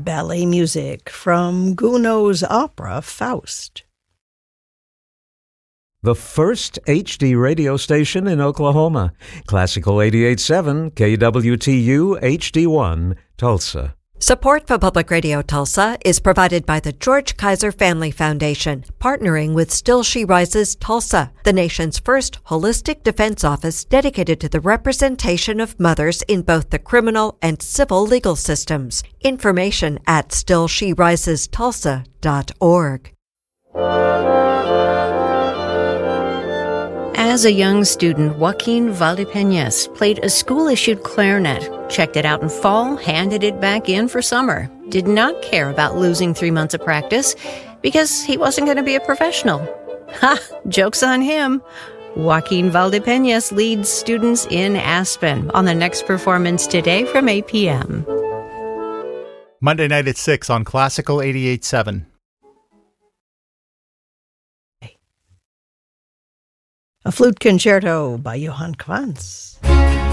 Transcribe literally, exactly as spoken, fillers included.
ballet music from Gounod's opera Faust. The first H D radio station in Oklahoma. Classical eighty-eight point seven, K W T U H D one, Tulsa. Support for Public Radio Tulsa is provided by the George Kaiser Family Foundation, partnering with Still She Rises Tulsa, the nation's first holistic defense office dedicated to the representation of mothers in both the criminal and civil legal systems. Information at still she rises tulsa dot org. As a young student, Joaquin Valdepeñas played a school-issued clarinet, checked it out in fall, handed it back in for summer. Did not care about losing three months of practice because he wasn't going to be a professional. Ha! Joke's on him. Joaquin Valdepeñas leads students in Aspen on the next performance today from eight p.m. Monday night at six on Classical eighty-eight point seven. A flute concerto by Johann Quantz.